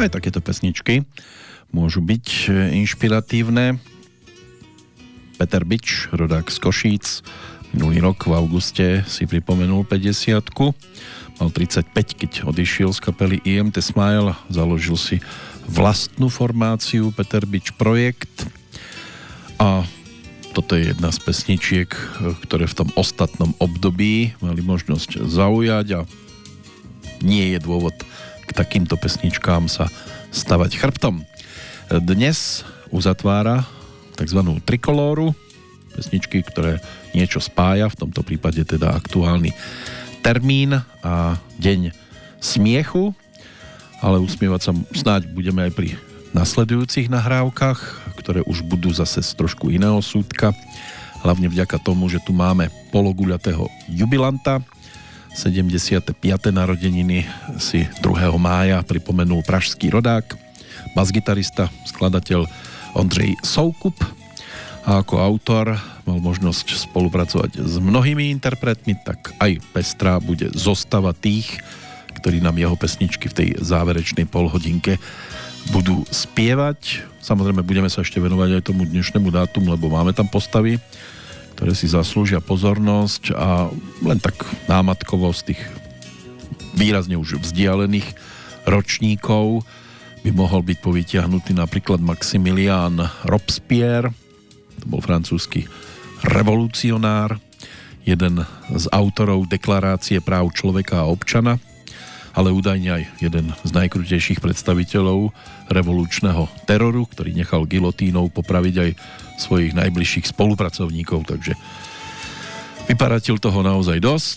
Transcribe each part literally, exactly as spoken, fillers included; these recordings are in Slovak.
Aj takéto pesničky môžu byť inšpiratívne. Peter Bič, rodák z Košíc, minulý rok v auguste si pripomenul päťdesiatku. Mal tridsaťpäť, keď odišiel z kapely í em té Smile, založil si vlastnú formáciu Peter Bič Projekt a toto je jedna z pesničiek, ktoré v tom ostatnom období mali možnosť zaujať a nie je dôvod k takýmto pesničkám sa stavať chrbtom. Dnes uzatvára takzvanú trikolóru, pesničky, ktoré niečo spája, v tomto prípade teda aktuálny termín a deň smiechu, ale usmievať sa snáď budeme aj pri nasledujúcich nahrávkach, ktoré už budú zase z trošku iného súdka, hlavne vďaka tomu, že tu máme pologuľatého jubilanta. sedemdesiate piate narodeniny si druhého mája pripomenul pražský rodák, basgitarista, skladateľ Ondřej Soukup a ako autor mal možnosť spolupracovať s mnohými interpretmi, tak aj pestrá bude zostava tých, ktorí nám jeho pesničky v tej záverečnej polhodinke budú spievať. Samozrejme budeme sa ešte venovať aj tomu dnešnému dátumu, lebo máme tam postavy, ktoré si zaslúžia pozornosť a len tak námatkovo z tých výrazne už vzdialených ročníkov by mohol byť povytiahnutý napríklad Maximilian Robespierre, to bol francúzsky revolucionár, jeden z autorov Deklarácie práv človeka a občana, ale údajne aj jeden z najkrutejších predstaviteľov revolučného teroru, ktorý nechal gilotínou popraviť aj svojich najbližších spolupracovníkov, takže vyparatil toho naozaj dosť.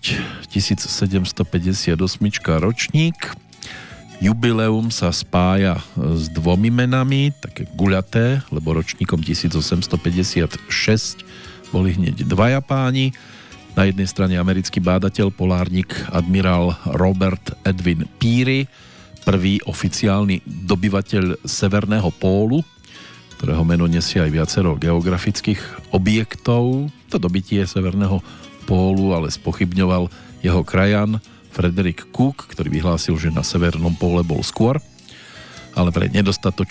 tisícsedemstopäťdesiatosem ročník. Jubileum sa spája s dvomi menami, také guľaté, lebo ročníkom tisícosemstopäťdesiatšesť boli hneď dvaja páni. Na jednej strane americký bádateľ, polárnik, admirál Robert Edwin Peary, prvý oficiálny dobyvateľ Severného pólu, ktorého meno nesie aj viacero geografických objektov. To dobytie Severného pólu ale spochybňoval jeho krajan Frederick Cook, ktorý vyhlásil, že na Severnom póle bol skôr, ale pre nedostatočné